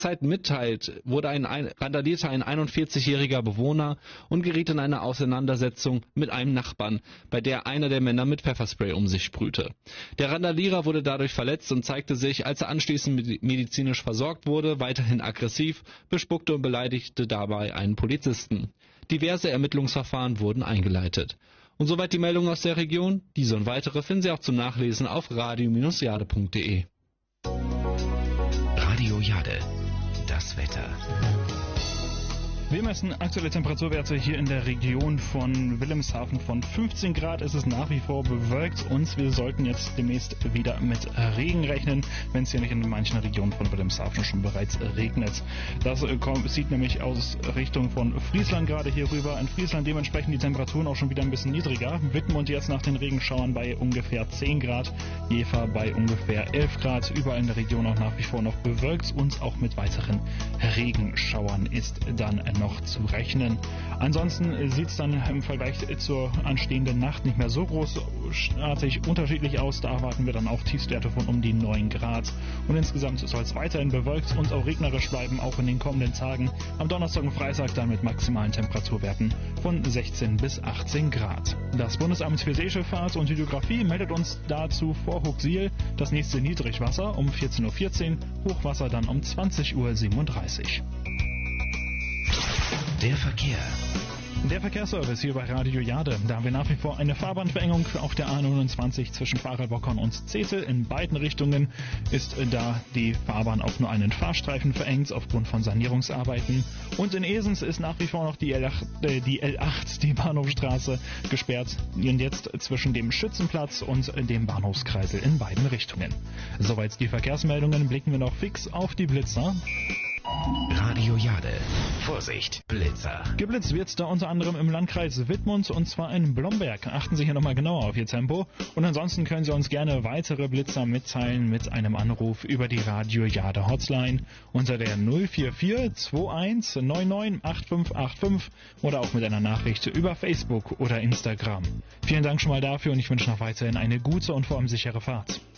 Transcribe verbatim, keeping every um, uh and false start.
Zeit mitteilt, wurde ein, ein randalierte ein einundvierzigjähriger Bewohner und geriet in eine Auseinandersetzung mit einem Nachbarn, bei der einer der Männer mit Pfefferspray um sich sprühte. Der Randalierer wurde dadurch verletzt und zeigte sich, als er anschließend medizinisch versorgt wurde, weiterhin aggressiv, bespuckte und beleidigte dabei einen Polizisten. Diverse Ermittlungsverfahren wurden eingeleitet. Und soweit die Meldung aus der Region. Diese und weitere finden Sie auch zum Nachlesen auf radio Bindestrich jade Punkt de. Radio Jade, das Wetter. Wir messen aktuelle Temperaturwerte hier in der Region von Wilhelmshaven von fünfzehn Grad. Es ist nach wie vor bewölkt und wir sollten jetzt demnächst wieder mit Regen rechnen, wenn es hier nicht in manchen Regionen von Wilhelmshaven schon bereits regnet. Das sieht nämlich aus Richtung von Friesland gerade hier rüber. In Friesland dementsprechend die Temperaturen auch schon wieder ein bisschen niedriger. Wittmund jetzt nach den Regenschauern bei ungefähr zehn Grad, Jever bei ungefähr elf Grad. Überall in der Region auch nach wie vor noch bewölkt und auch mit weiteren Regenschauern ist dann noch zu rechnen. Ansonsten sieht es dann im Vergleich zur anstehenden Nacht nicht mehr so großartig unterschiedlich aus. Da erwarten wir dann auch Tiefstwerte von um die neun Grad. Und insgesamt soll es weiterhin bewölkt und auch regnerisch bleiben, auch in den kommenden Tagen. Am Donnerstag und Freitag dann mit maximalen Temperaturwerten von sechzehn bis achtzehn Grad. Das Bundesamt für Seeschifffahrt und Hydrographie meldet uns dazu vor Huxil das nächste Niedrigwasser um vierzehn Uhr vierzehn, Hochwasser dann um zwanzig Uhr siebenunddreißig. Der Verkehr. Der Verkehrsservice hier bei Radio Jade. Da haben wir nach wie vor eine Fahrbahnverengung auf der A neunundzwanzig zwischen Farelbockern und Zetel. In beiden Richtungen ist da die Fahrbahn auf nur einen Fahrstreifen verengt aufgrund von Sanierungsarbeiten. Und in Esens ist nach wie vor noch die L acht, äh, die L acht, die Bahnhofstraße, gesperrt. Und jetzt zwischen dem Schützenplatz und dem Bahnhofskreisel in beiden Richtungen. Soweit die Verkehrsmeldungen, blicken wir noch fix auf die Blitzer. Radio Jade. Vorsicht, Blitzer. Geblitzt wird's da unter anderem im Landkreis Wittmund und zwar in Blomberg. Achten Sie hier nochmal genauer auf Ihr Tempo. Und ansonsten können Sie uns gerne weitere Blitzer mitteilen mit einem Anruf über die Radio Jade Hotline unter der null vier vier zwei eins neun neun acht fünf acht fünf oder auch mit einer Nachricht über Facebook oder Instagram. Vielen Dank schon mal dafür und ich wünsche noch weiterhin eine gute und vor allem sichere Fahrt.